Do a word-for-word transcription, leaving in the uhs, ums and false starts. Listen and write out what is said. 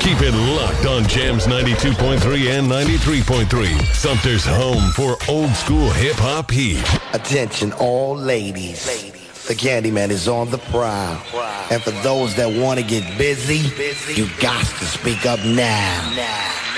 Keep it locked on Jams ninety-two point three and ninety-three point three. Sumter's home for old school hip-hop heat. Attention all ladies. The Candyman is on the prowl. And for those that want to get busy, you got to speak up now.